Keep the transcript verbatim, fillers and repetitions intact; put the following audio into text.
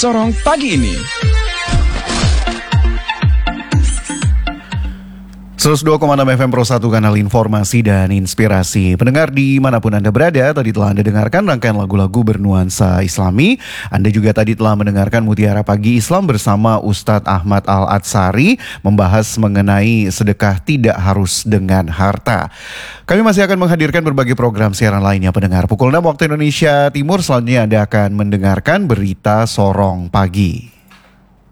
Sorong pagi ini. seratus dua koma enam F M Pro satu, kanal informasi dan inspirasi. Pendengar dimanapun Anda berada, tadi telah Anda dengarkan rangkaian lagu-lagu bernuansa Islami. Anda juga tadi telah mendengarkan Mutiara Pagi Islam bersama Ustadz Ahmad Al-Atsari, membahas mengenai sedekah tidak harus dengan harta. Kami masih akan menghadirkan berbagai program siaran lainnya, pendengar. Pukul enam waktu Indonesia Timur, selanjutnya Anda akan mendengarkan berita Sorong Pagi.